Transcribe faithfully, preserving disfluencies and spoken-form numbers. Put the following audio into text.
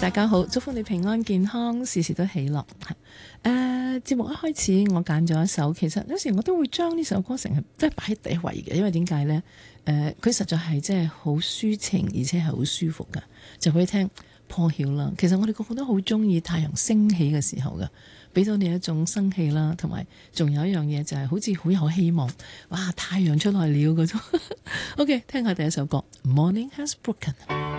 大家好，祝福你平安健康，事事都喜樂。誒、呃，節目一開始我揀咗一首，其實有時我都會將呢首歌成日即係擺喺第一位嘅，因為點解呢？誒、呃，佢實在係即係好抒情，而且係好舒服噶，就可以聽破曉啦。其實我哋個個都好中意太陽升起嘅時候噶，俾到你一種生氣啦，同埋仲有一樣嘢就係好似好有希望，哇！太陽出來了嗰種。OK， 聽下第一首歌，Morning Has Broken。